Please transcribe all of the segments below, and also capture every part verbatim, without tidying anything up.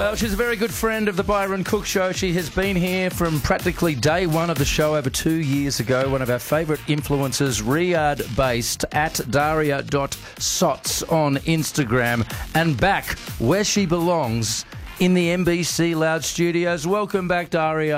Well, she's a very good friend of the Byron Cook Show. She has been here from practically day one of the show over two years ago. One of our favourite influencers, Riyadh-based at Daria dot sots on Instagram, and back where she belongs in the M B C Loud Studios. Welcome back,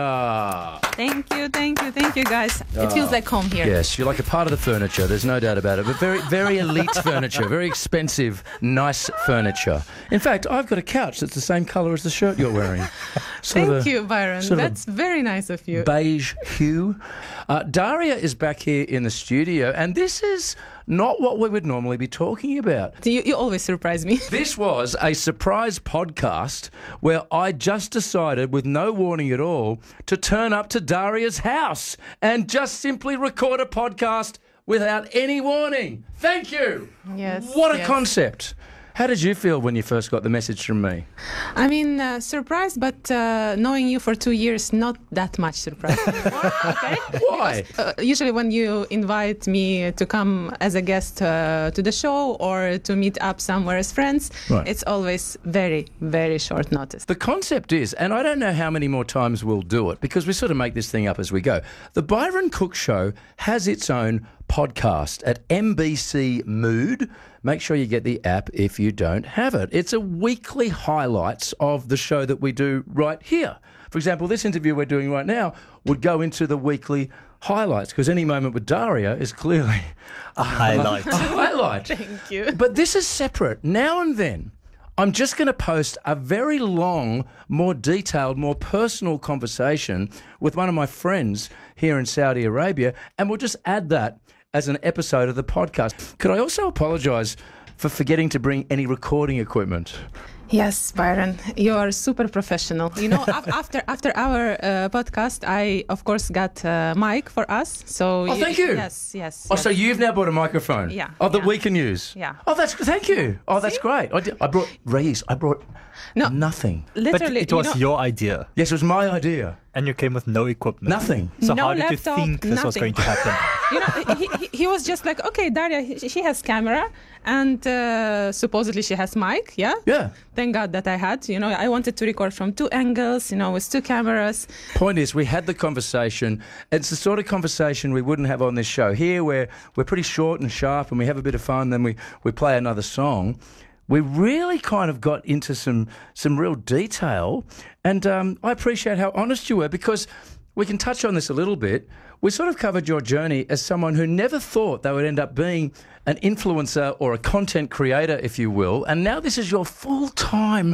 Daria. Thank you, thank you, thank you, guys. It Oh, feels like home here. Yes, you're like a part of the furniture. There's no doubt about it. But very, very elite furniture, very expensive, nice furniture. In fact, I've got a couch that's the same colour as the shirt you're wearing. Sort Thank of a you, Byron. sort of a That's very nice of you. beige hue. Uh, Daria is back here in the studio, and this is not what we would normally be talking about. You, you always surprise me. This was a surprise podcast where I just decided, with no warning at all, to turn up to Daria's house and just simply record a podcast without any warning. Thank you. Yes. What a yes. concept. How did you feel when you first got the message from me? I mean, uh, surprised, but uh, knowing you for two years, not that much surprised. Okay? Why? Uh, usually when you invite me to come as a guest uh, to the show or to meet up somewhere as friends, Right. it's always very, very short notice. The concept is, and I don't know how many more times we'll do it because we sort of make this thing up as we go. The Byron Cook Show has its own podcast at M B C Mood. Make sure you get the app if you don't have it. It's a weekly highlights of the show that we do right here. For example, this interview we're doing right now would go into the weekly highlights because any moment with Daria is clearly A highlight. a highlight. Thank you. But this is separate. Now and then, I'm just going to post a very long, more detailed, more personal conversation with one of my friends here in Saudi Arabia, and we'll just add that as an episode of the podcast. Could I also apologise for forgetting to bring any recording equipment? Yes, Byron, you are super professional. You know, af- after after our uh, podcast, I of course got a mic for us. So Oh, thank you. Yes, yes. Oh, yes. so you've now bought a microphone? Yeah, Oh, that yeah. we can use? Yeah. Oh, that's thank you. Oh, that's great. I, did, I brought, Reese, I brought No. nothing. But Literally, it was you know, your idea, Yes, it was my idea. and you came with no equipment. Nothing. So No how did laptop, you think this was nothing. going to happen? you know, he, he, he was just like, okay, Daria, he- she has camera, and uh, supposedly she has mic. Yeah. Yeah. Thank God that I had. You know, I wanted to record from two angles. You know, with two cameras. Point is, we had the conversation. It's the sort of conversation we wouldn't have on this show. Here, where we're pretty short and sharp and we have a bit of fun, then we, we play another song. We really kind of got into some some real detail, and um, I appreciate how honest you were, because we can touch on this a little bit. We sort of covered your journey as someone who never thought they would end up being an influencer or a content creator, if you will, and now this is your full-time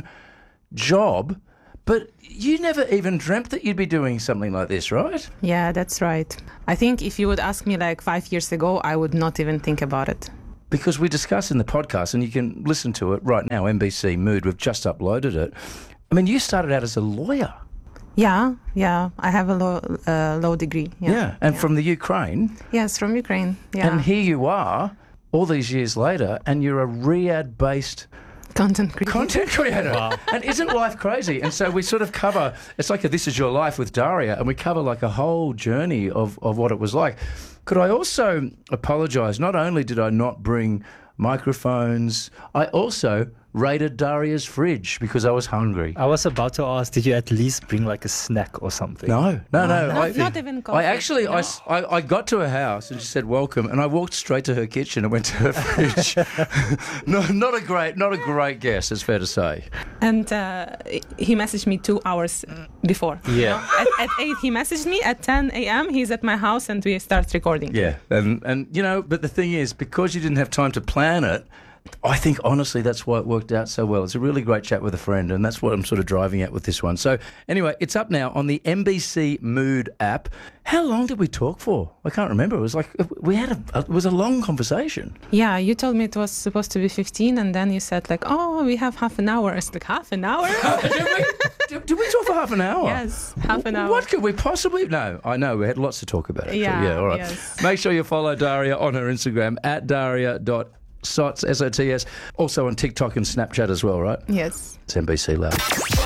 job, but you never even dreamt that you'd be doing something like this, right? Yeah, that's right. I think if you would ask me like five years ago, I would not even think about it. Because we discuss in the podcast, and you can listen to it right now, M B C Mood, we've just uploaded it. I mean, you started out as a lawyer. Yeah, yeah. I have a law uh, law degree. Yeah, Yeah, and from the Ukraine. yes, from Ukraine. Yeah, And here you are, all these years later, and you're a Riyadh-based content creator. content creator. Wow. And isn't life crazy? And so we sort of cover, it's like a This Is Your Life with Daria, and we cover like a whole journey of, of what it was like. Could I also apologise? Not only did I not bring microphones, I also raided Daria's fridge because I was hungry. I was about to ask, did you at least bring like a snack or something? No, no, no. Not, I, not even coffee. I actually, you I, know? s- I- I got to her house and she said welcome, and I walked straight to her kitchen and went to her fridge. no, not a great, not a great guess. It's fair to say. And uh, he messaged me two hours before. Yeah. At, at eight, he messaged me. At ten a.m., he's at my house, and we start recording. Yeah, and and you know, but the thing is, because you didn't have time to plan it, I think honestly that's why it worked out so well. It's a really great chat with a friend, and that's what I'm sort of driving at with this one. So anyway, it's up now on the M B C Mood app. How long did we talk for? I can't remember. It was like we had a it was a long conversation. Yeah, you told me it was supposed to be fifteen, and then you said like, oh, we have half an hour. It's like half an hour. did, we, did, did we talk for half an hour? Yes, half an hour. What could we possibly? No, I know we had lots to talk about. Actually. Yeah, yeah. All right. yes. Make sure you follow Daria on her Instagram at Daria dot sots S O T S. Also on TikTok and Snapchat as well, right? Yes. It's M B C Loud.